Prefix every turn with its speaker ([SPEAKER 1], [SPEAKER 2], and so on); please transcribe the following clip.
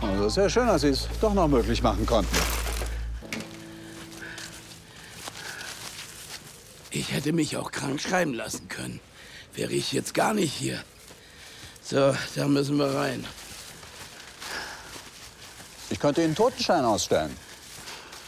[SPEAKER 1] Also sehr schön, dass Sie es doch noch möglich machen konnten.
[SPEAKER 2] Ich hätte mich auch krank schreiben lassen können. Wäre ich jetzt gar nicht hier. So, da müssen wir rein.
[SPEAKER 1] Ich könnte Ihnen einen Totenschein ausstellen.